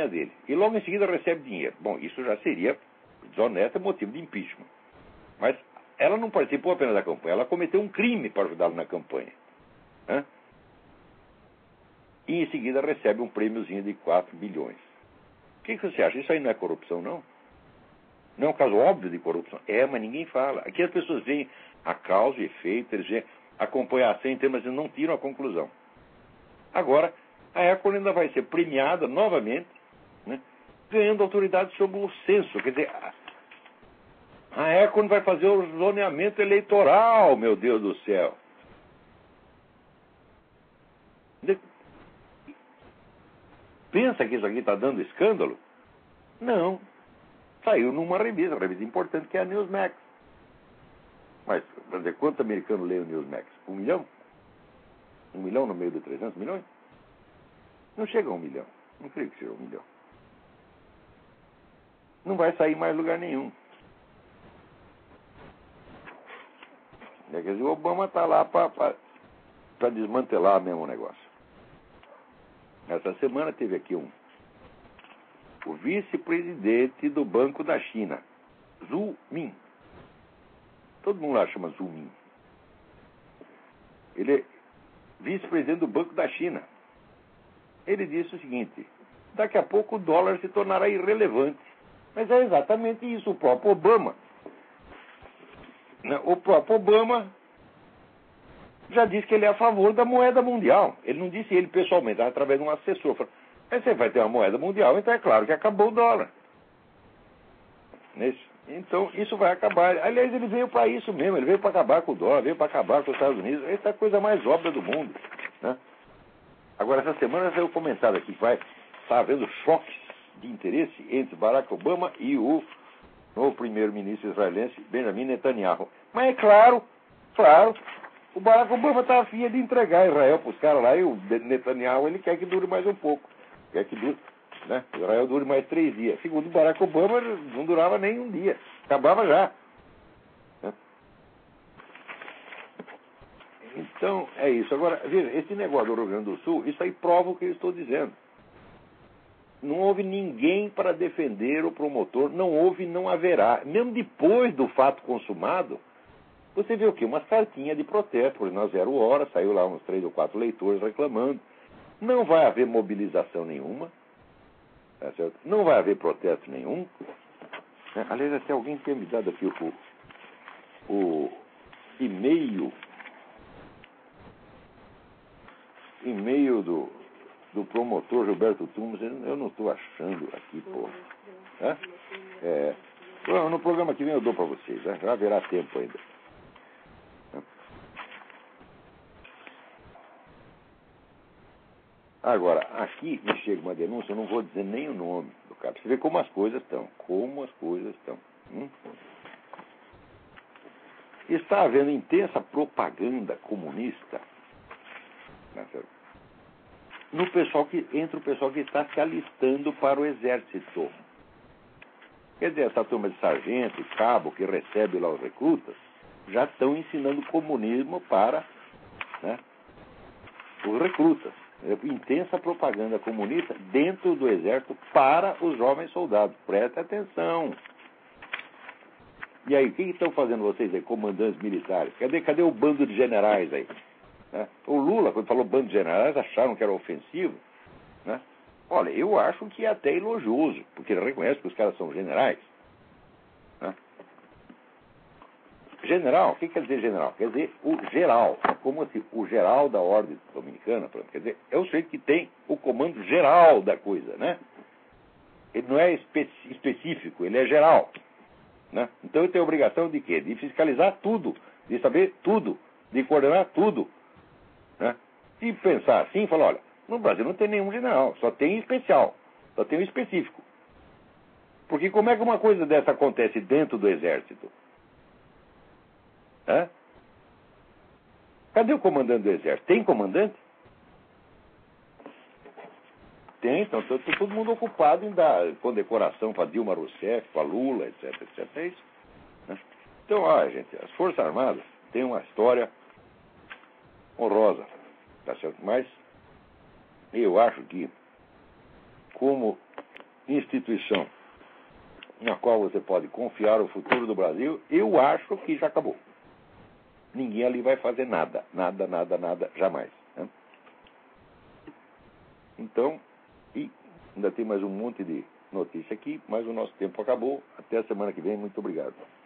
dele. E logo em seguida recebe dinheiro. Bom, isso já seria desonesto, motivo de impeachment. Mas ela não participou apenas da campanha, ela cometeu um crime para ajudá-lo na campanha. Né? E em seguida recebe um prêmiozinho de 4 bilhões. O que você acha? Isso aí não é corrupção, não? Não é um caso óbvio de corrupção? É, mas ninguém fala. Aqui as pessoas veem a causa e efeito, eles veem acompanhar sem ter, mas eles não tiram a conclusão. Agora, a Econ ainda vai ser premiada novamente, né, ganhando autoridade sobre o censo. Quer dizer, a Econ vai fazer o zoneamento eleitoral, meu Deus do céu. Pensa que isso aqui está dando escândalo? Não. Saiu numa revista, uma revista importante, que é a Newsmax. Mas, para dizer, quantos americanos leem o Newsmax? 1 milhão? 1 milhão no meio de 300 milhões? Não chega a 1 milhão. Não creio que seja 1 milhão. Não vai sair mais lugar nenhum. Quer dizer, o Obama está lá para desmantelar mesmo o negócio. Essa semana teve aqui o vice-presidente do Banco da China, Zhu Min. Todo mundo lá chama Zhu Min. Ele é vice-presidente do Banco da China. Ele disse o seguinte: daqui a pouco o dólar se tornará irrelevante. Mas é exatamente isso, o próprio Obama. O próprio Obama já disse que ele é a favor da moeda mundial. Ele não disse ele pessoalmente, através de um assessor. Falou, mas você vai ter uma moeda mundial, então é claro que acabou o dólar. Então, isso vai acabar. Aliás, ele veio para isso mesmo, ele veio para acabar com o dólar, veio para acabar com os Estados Unidos. Essa é a coisa mais óbvia do mundo. Né? Agora, essa semana saiu comentado aqui que está havendo choques de interesse entre Barack Obama e o novo primeiro-ministro israelense, Benjamin Netanyahu. Mas é claro, o Barack Obama está afim de entregar Israel para os caras lá, e o Netanyahu ele quer que dure mais um pouco. Quer que dure, né? Israel dure mais 3 dias. Segundo o Barack Obama, não durava nem um dia. Acabava já. Né? Então, é isso. Agora, veja, esse negócio do Rio Grande do Sul, isso aí prova o que eu estou dizendo. Não houve ninguém para defender o promotor, não houve e não haverá. Mesmo depois do fato consumado, você vê o quê? Umas cartinhas de protesto, por exemplo, na 0 hora, saiu lá uns 3 ou 4 leitores reclamando. Não vai haver mobilização nenhuma, tá certo? Não vai haver protesto nenhum. Aliás, até alguém tinha me dado aqui o e-mail do promotor Gilberto Tumas. Eu não estou achando aqui, pô. No programa que vem eu dou para vocês, né? Já haverá tempo ainda. Agora, aqui me chega uma denúncia, eu não vou dizer nem o nome do cara. Você vê como as coisas estão. Está havendo intensa propaganda comunista entre o pessoal que está se alistando para o exército. Quer dizer, essa turma de sargento e cabo que recebe lá os recrutas já estão ensinando comunismo para, né, os recrutas. Intensa propaganda comunista dentro do exército para os jovens soldados. Preste atenção. E aí, o que estão fazendo vocês aí, comandantes militares? Cadê o bando de generais aí? Né? O Lula, quando falou bando de generais, acharam que era ofensivo. Né? Olha, eu acho que é até elogioso, porque ele reconhece que os caras são generais. Né? General, o que quer dizer general? Quer dizer o geral, como assim, o geral da ordem dominicana, quer dizer, é o sujeito que tem o comando geral da coisa, né? Ele não é específico, ele é geral. Né? Então ele tem a obrigação de quê? De fiscalizar tudo, de saber tudo, de coordenar tudo. Né? Se pensar assim, falar, olha, no Brasil não tem nenhum general, só tem especial, só tem o específico. Porque como é que uma coisa dessa acontece dentro do exército? Cadê o comandante do exército? Tem comandante? Tem, então todo mundo ocupado em dar condecoração para Dilma Rousseff, para Lula, etc. É isso. Né? Então, gente, as Forças Armadas têm uma história honrosa, tá certo? Mas eu acho que, como instituição na qual você pode confiar o futuro do Brasil, eu acho que já acabou. Ninguém ali vai fazer nada, jamais. Né? Então, e ainda tem mais um monte de notícia aqui, mas o nosso tempo acabou. Até a semana que vem. Muito obrigado.